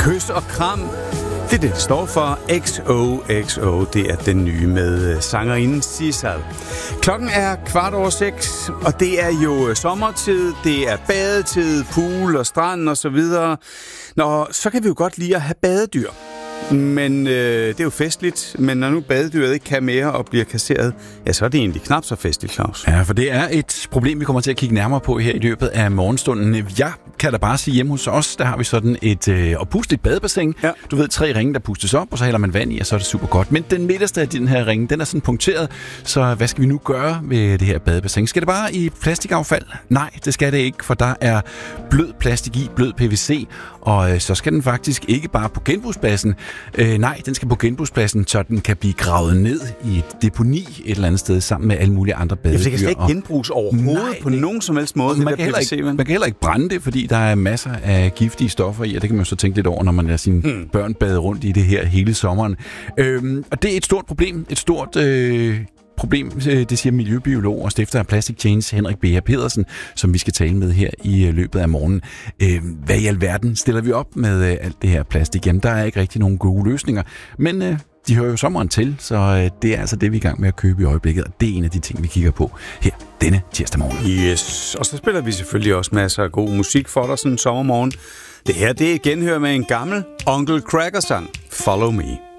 Kys og kram. Det er det står for. XOXO, det er den nye med sangerinden Sissel. Klokken er 6:15, og det er jo sommertid, det er badetid, pool og strand og så videre. Nå, så kan vi jo godt lide at have badedyr. Men det er jo festligt, men når nu badedyret ikke kan mere og bliver kasseret, ja, så er det egentlig knap så festligt, Claus. Ja, for det er et problem, vi kommer til at kigge nærmere på her i løbet af morgenstunden. Jeg kan da bare sige, hjemme hos os, der har vi sådan et oppustet badebassin. Ja. Du ved, 3 ringe, der pustes op, og så hælder man vand i, og så er det super godt. Men den midterste af den her ringe, den er sådan punkteret, så hvad skal vi nu gøre ved det her badebassin? Skal det bare i plastikaffald? Nej, det skal det ikke, for der er blød plastik i, blød PVC, og så skal den faktisk ikke bare på genbrugspladsen. Nej, den skal på genbrugspladsen, så den kan blive gravet ned i et deponi et eller andet sted sammen med alle mulige andre badedyr. Ja, det kan slet ikke genbruges overhovedet på nogen som helst måde. Man kan heller ikke brænde det, fordi der er masser af giftige stoffer i, og det kan man jo så tænke lidt over, når man lader sine børn bade rundt i det her hele sommeren. Og det er et stort problem, problem, det siger miljøbiolog og stifter af Plastic Change, Henrik B. Pedersen, som vi skal tale med her i løbet af morgenen. Hvad i alverden stiller vi op med alt det her plastik? Jamen, der er ikke rigtig nogen gode løsninger, men de hører jo sommeren til, så det er altså det, vi er i gang med at købe i øjeblikket, og det er en af de ting, vi kigger på her denne tirsdag morgen. Yes, og så spiller vi selvfølgelig også masser af god musik for dig sådan en sommermorgen. Det her, det er et genhør med en gammel Uncle Kracker-sang, Follow Me.